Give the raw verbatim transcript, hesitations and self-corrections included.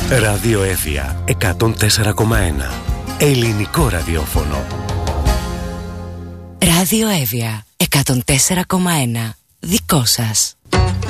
Ράδιο Εύβοια εκατόν τέσσερα κόμμα ένα. Ελληνικό ραδιόφωνο. Ράδιο Εύβοια εκατόν τέσσερα κόμμα ένα. Δικό σας.